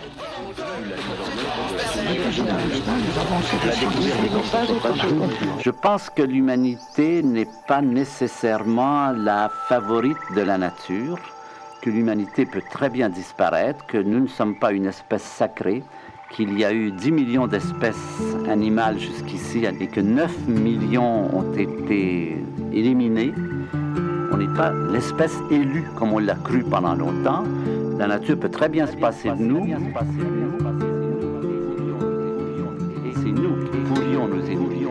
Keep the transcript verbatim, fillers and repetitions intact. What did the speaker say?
Je pense que l'humanité n'est pas nécessairement la favorite de la nature, que l'humanité peut très bien disparaître, que nous ne sommes pas une espèce sacrée, qu'il y a eu dix millions d'espèces animales jusqu'ici et que neuf millions ont été éliminés. On n'est pas l'espèce élue comme on l'a cru pendant longtemps. La nature peut très bien se passer de nous. Et c'est nous qui pourrions nous évoluer.